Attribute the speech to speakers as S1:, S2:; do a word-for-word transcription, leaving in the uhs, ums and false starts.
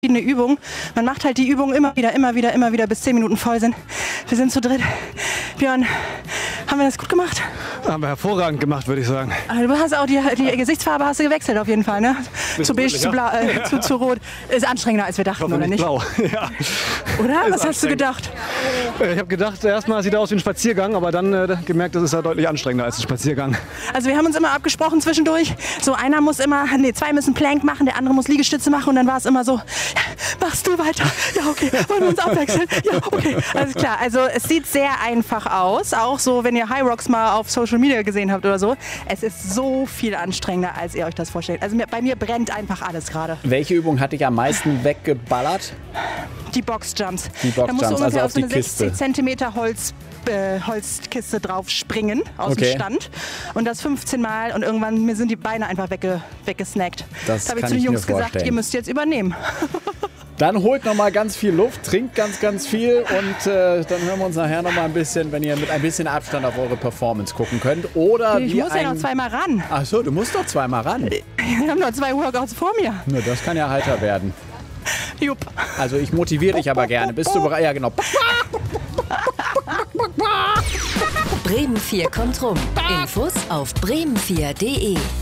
S1: verschiedene Übungen. Man macht halt die Übungen immer wieder, immer wieder, immer wieder, bis zehn Minuten voll sind. Wir sind zu dritt. Björn, haben wir das gut gemacht?
S2: Haben wir hervorragend gemacht, würde ich sagen.
S1: Also du hast auch die, die Gesichtsfarbe hast du gewechselt auf jeden Fall, ne? Zu beige, zu, blau, äh,
S2: ja.
S1: zu, zu rot. Ist anstrengender, als wir dachten,
S2: Hoffe
S1: oder nicht?
S2: blau. Ja.
S1: Oder?
S2: Ist
S1: Was hast du gedacht?
S2: Ich habe gedacht, erstmal sieht er aus wie ein Spaziergang, aber dann äh, gemerkt, das ist ja deutlich anstrengender als ein Spaziergang.
S1: Also wir haben uns immer abgesprochen zwischendurch. So einer muss immer, nee, zwei müssen Plank machen, der andere muss Liegestütze machen und dann war es immer so, ja, machst du weiter? Ja, okay, wollen wir uns abwechseln? Ja, okay, alles klar. Also es sieht sehr einfach aus, auch so, wenn ihr High Rocks mal auf Social Media gesehen habt oder so. Es ist so viel anstrengender, als ihr euch das vorstellt. Also mir, bei mir brennt einfach alles gerade.
S3: Welche Übung hat dich am meisten weggeballert?
S1: Die Boxjumps.
S3: Die Boxjumps,
S1: da musst du ungefähr
S3: also auf
S1: auf so eine
S3: die Kiste.
S1: sechzig Zentimeter Holz, äh, Holzkiste drauf springen aus
S3: Okay.
S1: dem Stand. Und das fünfzehn Mal und irgendwann mir sind die Beine einfach wegge weggesnackt.
S3: Das
S1: Da habe ich
S3: kann
S1: zu den
S3: ich mir
S1: Jungs gesagt,
S3: vorstellen.
S1: ihr müsst jetzt übernehmen.
S3: Dann holt noch mal ganz viel Luft, trinkt ganz, ganz viel und äh, dann hören wir uns nachher noch mal ein bisschen, wenn ihr mit ein bisschen Abstand auf eure Performance gucken könnt. Oder
S1: Ich
S3: wie
S1: muss
S3: ein...
S1: ja noch zweimal ran.
S3: Ach so, du musst doch zweimal ran.
S1: Wir haben noch zwei Workouts vor mir.
S3: Na, das kann ja heiter werden.
S1: Jupp.
S3: Also ich motiviere dich aber gerne. Bist du bereit? Ja, genau.
S4: Bremen vier kommt rum. Infos auf bremen vier punkt de.